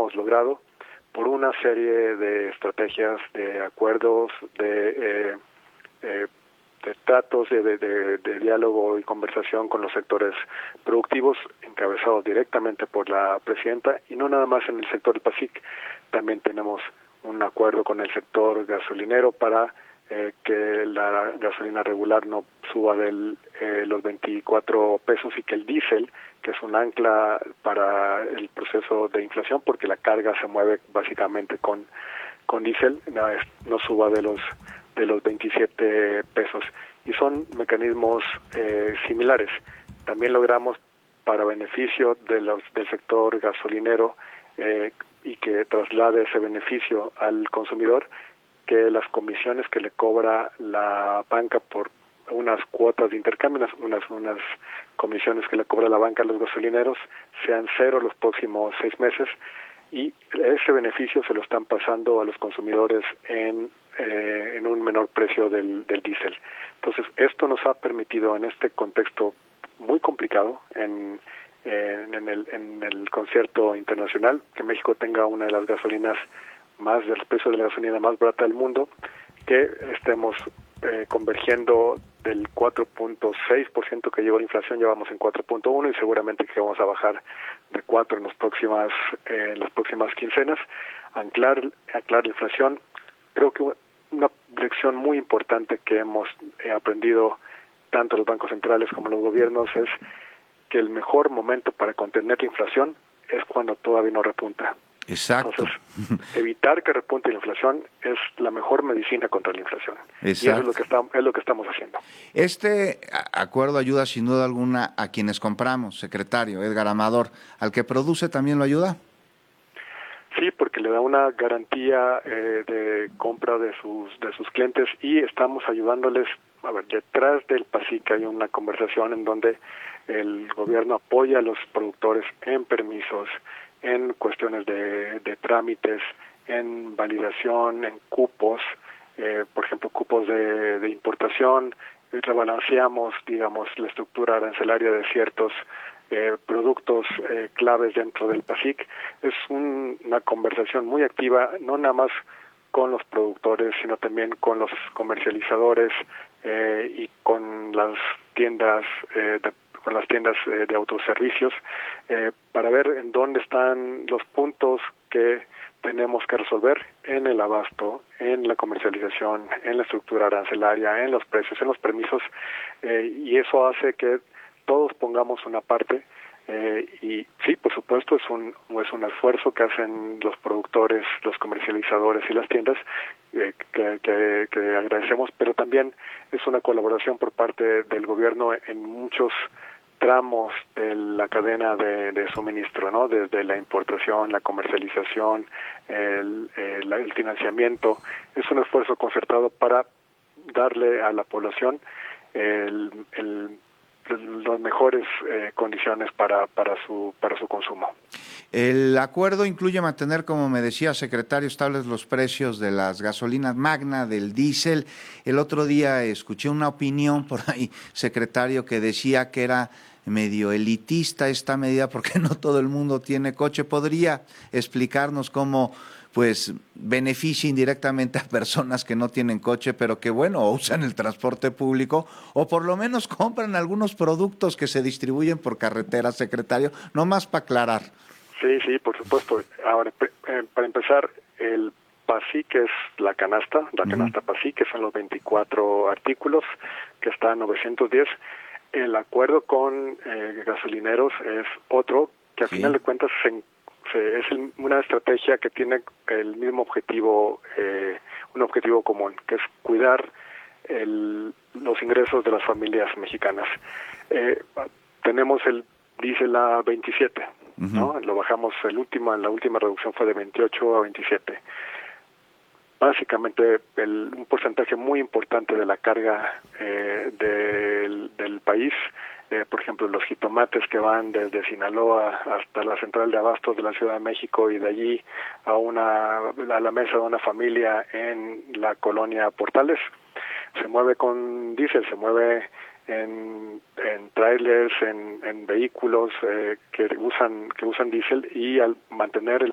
hemos logrado por una serie de estrategias, de acuerdos, de tratos, de diálogo y conversación con los sectores productivos, encabezados directamente por la presidenta, y no nada más en el sector del PASIC. También tenemos un acuerdo con el sector gasolinero para que la gasolina regular no suba los 24 pesos, y que el diésel, que es un ancla para el proceso de inflación, porque la carga se mueve básicamente con diésel, no suba de los 27 pesos. Y son mecanismos similares. También logramos, para beneficio del sector gasolinero, y que traslade ese beneficio al consumidor, que las comisiones que le cobra la banca por unas cuotas de intercambio, unas comisiones que le cobra la banca a los gasolineros, sean cero los próximos 6 meses, y ese beneficio se lo están pasando a los consumidores en un menor precio del diésel. Entonces, esto nos ha permitido, en este contexto muy complicado, en el concierto internacional, que México tenga una de las gasolinas del precio de la gasolina más barata del mundo, que estemos convergiendo del 4.6% que llevó la inflación, llevamos en 4.1, y seguramente que vamos a bajar de 4 en las próximas quincenas. Anclar la inflación. Creo que una lección muy importante que hemos aprendido tanto los bancos centrales como los gobiernos es que el mejor momento para contener la inflación es cuando todavía no repunta. Exacto. Entonces, evitar que repunte la inflación es la mejor medicina contra la inflación. Exacto. Y eso es lo que estamos haciendo. Este acuerdo ayuda sin duda alguna a quienes compramos, secretario Edgar Amador. ¿Al que produce también lo ayuda? Sí, porque le da una garantía de compra de sus clientes, y estamos ayudándoles. A ver, detrás del PASIC hay una conversación en donde el gobierno apoya a los productores en permisos, en cuestiones de trámites, en validación, en cupos, por ejemplo, cupos de importación. Rebalanceamos, digamos, la estructura arancelaria de ciertos productos claves dentro del PASIC. Es una conversación muy activa, no nada más con los productores, sino también con los comercializadores y con las tiendas de autoservicios, para ver en dónde están los puntos que tenemos que resolver en el abasto, en la comercialización, en la estructura arancelaria, en los precios, en los permisos, y eso hace que todos pongamos una parte. Y sí, por supuesto, es un esfuerzo que hacen los productores, los comercializadores y las tiendas, que agradecemos, pero también es una colaboración por parte del gobierno en muchos tramos de la cadena de suministro, ¿no? Desde la importación, la comercialización, el financiamiento. Es un esfuerzo concertado para darle a la población las mejores condiciones para su consumo. El acuerdo incluye mantener, como me decía, secretario, estables los precios de las gasolinas Magna, del diésel. El otro día escuché una opinión por ahí, secretario, que decía que era medio elitista esta medida porque no todo el mundo tiene coche. ¿Podría explicarnos cómo pues beneficia indirectamente a personas que no tienen coche, pero que o usan el transporte público, o por lo menos compran algunos productos que se distribuyen por carretera, secretario? Nomás para aclarar. Sí, por supuesto. Ahora, para empezar, el PASIC es la canasta PASIC, que son los 24 artículos, que está a 910. El acuerdo con gasolineros es otro, que al final de cuentas es una estrategia que tiene el mismo objetivo, un objetivo común, que es cuidar los ingresos de las familias mexicanas. Tenemos el diésel a 27, ¿no? Lo bajamos, la última reducción fue de 28 a 27. Básicamente un porcentaje muy importante de la carga del país, por ejemplo, los jitomates que van desde Sinaloa hasta la central de abastos de la Ciudad de México, y de allí a la mesa de una familia en la colonia Portales, se mueve con diésel, se mueve en trailers, en vehículos que usan diésel, y al mantener el